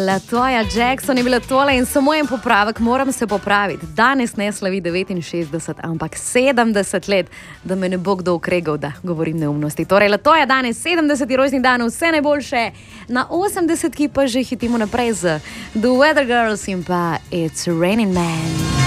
Latoya Jackson je bila tole in samo en popravek, moram se popraviti. Danes ne slavi 69, ampak 70 let, da me ne bo kdo ukregal, da govorim neumnosti. Torej, Latoya danes 70. rojstni dan, vse najboljše. Na 80-ki pa že hitimo naprej z The Weather Girls in pa It's Raining Man.